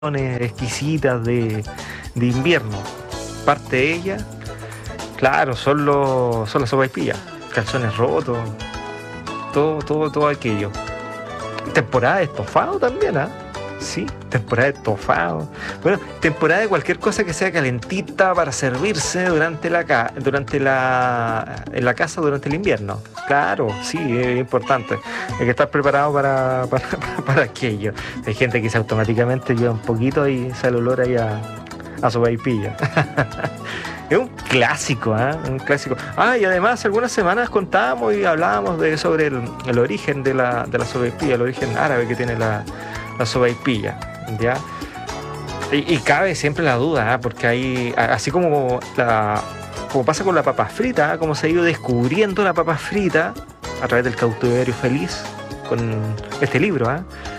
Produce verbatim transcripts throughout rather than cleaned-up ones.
exquisitas de, de invierno. Parte de ella, claro, son, los, son las sopaipillas, calzones rotos, todo, todo, todo aquello. Temporada de estofado también, ¿ah? ¿eh? Sí, temporada de estofado. Bueno, temporada de cualquier cosa que sea calentita para servirse durante la ca durante la en la casa durante el invierno. Claro, sí, es importante. Hay que estar preparado para, para, para aquello. Hay gente que se automáticamente lleva un poquito y sale el olor ahí a, a sopaipilla. Es un clásico, ¿eh? Un clásico. Ah, y además algunas semanas contábamos y hablábamos de, sobre el, el origen de la, de la sopaipilla, el origen árabe que tiene la, la sopaipilla, ¿ya? Y, y cabe siempre la duda, ¿eh? Porque hay, así como, la, como pasa con la papa frita, ¿eh? Como se ha ido descubriendo la papa frita a través del cautiverio feliz, con este libro, ¿eh?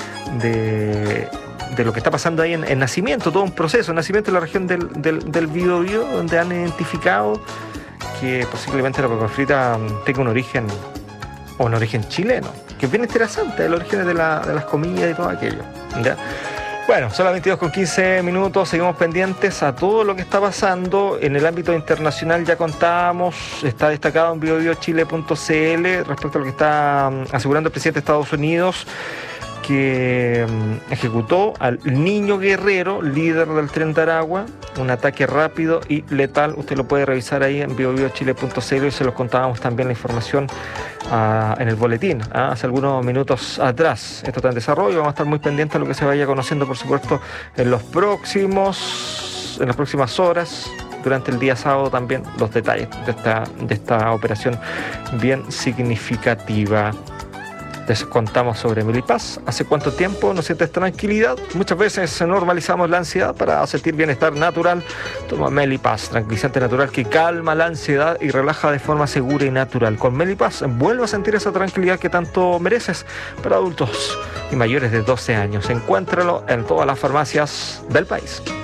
de... de lo que está pasando ahí en, en Nacimiento, todo un proceso, Nacimiento en la región del, del, del Biobío, donde han identificado que posiblemente la papa frita tenga un origen, o un origen chileno, que es bien interesante, el origen de, la, de las comillas y todo aquello, ¿ya? Bueno, son las veintidós con quince minutos, seguimos pendientes a todo lo que está pasando en el ámbito internacional. Ya contábamos, está destacado en biobío chile punto c l respecto a lo que está asegurando el presidente de Estados Unidos, que ejecutó al niño guerrero, líder del Tren de Aragua, un ataque rápido y letal. Usted lo puede revisar ahí en biobío chile punto c l y se los contábamos también la información uh, en el boletín, uh, hace algunos minutos atrás. Esto está en desarrollo, vamos a estar muy pendientes de lo que se vaya conociendo, por supuesto, en los próximos, en las próximas horas. Durante el día sábado también los detalles de esta, de esta operación bien significativa. Les contamos sobre Melipaz. ¿Hace cuánto tiempo no sientes tranquilidad? Muchas veces normalizamos la ansiedad para sentir bienestar natural. Toma Melipaz, tranquilizante natural que calma la ansiedad y relaja de forma segura y natural. Con Melipaz vuelve a sentir esa tranquilidad que tanto mereces. Para adultos y mayores de doce años, encuéntralo en todas las farmacias del país.